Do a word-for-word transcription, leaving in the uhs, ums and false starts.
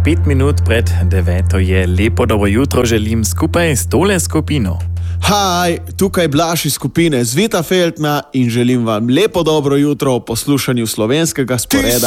Pet minut pred deveto je lepo dobro jutro želim skupaj s tole skupino. Haj, tukaj Blaž iz skupine Zvita Feldna in želim vam lepo dobro jutro o poslušanju slovenskega sporeda.